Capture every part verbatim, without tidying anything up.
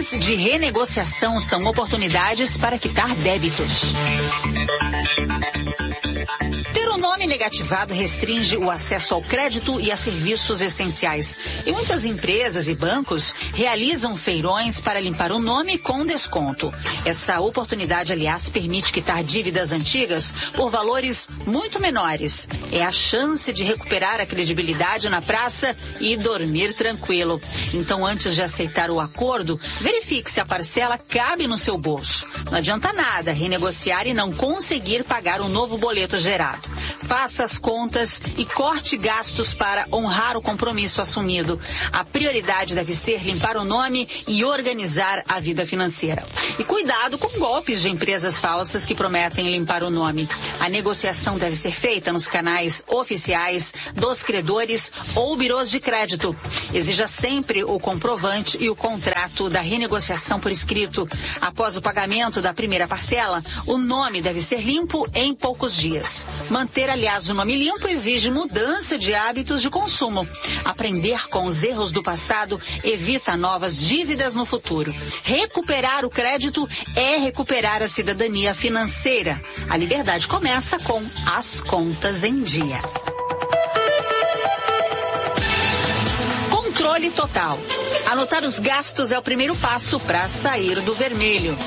Opções de renegociação são oportunidades para quitar débitos. Ter o nome negativado restringe o acesso ao crédito e a serviços essenciais. E muitas empresas e bancos realizam feirões para limpar o nome com desconto. Essa oportunidade, aliás, permite quitar dívidas antigas por valores muito menores. É a chance de recuperar a credibilidade na praça e dormir tranquilo. Então, antes de aceitar o acordo, verifique se a parcela cabe no seu bolso. Não adianta nada renegociar e não conseguir pagar o novo boleto gerado. Faça as contas e corte gastos para honrar o compromisso assumido. A prioridade deve ser limpar o nome e organizar a vida financeira. E cuidado com golpes de empresas falsas que prometem limpar o nome. A negociação deve ser feita nos canais oficiais dos credores ou birôs de crédito. Exija sempre o comprovante e o contrato da renegociação por escrito. Após o pagamento da primeira parcela, o nome deve ser limpo em poucos dias. Manter, aliás, o nome limpo exige mudança de hábitos de consumo. Aprender com os erros do passado evita novas dívidas no futuro. Recuperar o crédito é recuperar a cidadania financeira. A liberdade começa com as contas em dia. Controle total. Anotar os gastos é o primeiro passo para sair do vermelho.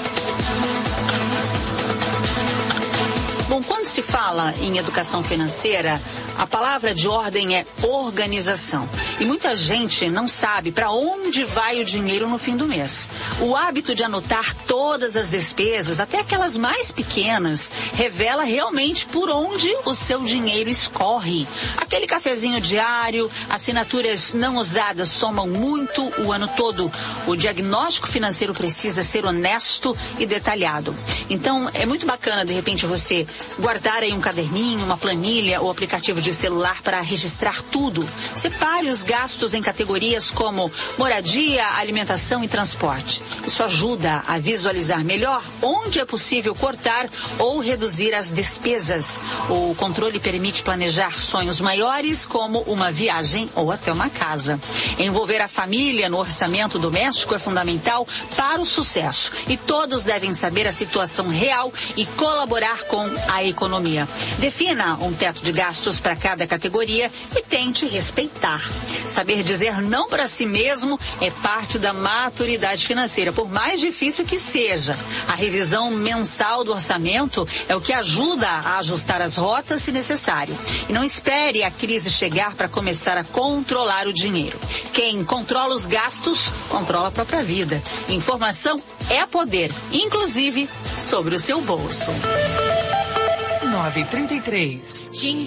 Bom, quando se fala em educação financeira, a palavra de ordem é organização. E muita gente não sabe para onde vai o dinheiro no fim do mês. O hábito de anotar todas as despesas, até aquelas mais pequenas, revela realmente por onde o seu dinheiro escorre. Aquele cafezinho diário, assinaturas não usadas somam muito o ano todo. O diagnóstico financeiro precisa ser honesto e detalhado. Então, é muito bacana, de repente, você guardar aí um caderninho, uma planilha ou aplicativo de celular para registrar tudo. Separe os gastos em categorias como moradia, alimentação e transporte. Isso ajuda a visualizar melhor onde é possível cortar ou reduzir as despesas. O controle permite planejar sonhos maiores, como uma viagem ou até uma casa. Envolver a família no orçamento doméstico é fundamental para o sucesso. E todos devem saber a situação real e colaborar com a economia. Defina um teto de gastos para cada categoria e tente respeitar. Saber dizer não para si mesmo é parte da maturidade financeira, por mais difícil que seja. A revisão mensal do orçamento é o que ajuda a ajustar as rotas se necessário. E não espere a crise chegar para começar a controlar o dinheiro. Quem controla os gastos, controla a própria vida. Informação é poder, inclusive sobre o seu bolso. nove e trinta e três.